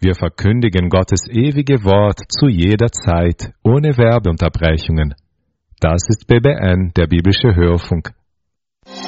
Wir verkündigen Gottes ewige Wort zu jeder Zeit, ohne Werbeunterbrechungen. Das ist BBN, der biblische Hörfunk.